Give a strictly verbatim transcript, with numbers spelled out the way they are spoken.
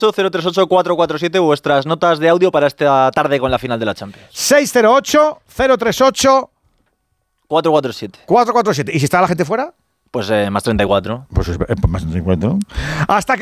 cero tres ocho cuatro cuatro siete vuestras notas de audio para esta tarde con la final de la Champions. seis cero ocho cero tres ocho cuatro cuatro siete. cuatro cuatro siete. ¿Y si está la gente fuera? Pues eh, más treinta y cuatro. Pues es, eh, más treinta y cuatro. Hasta que